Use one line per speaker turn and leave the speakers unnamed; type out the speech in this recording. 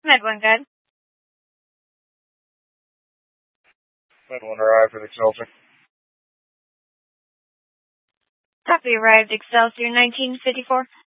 Med 1 good.
Med 1 arrived at Excelsior.
Copy, arrived Excelsior 1954.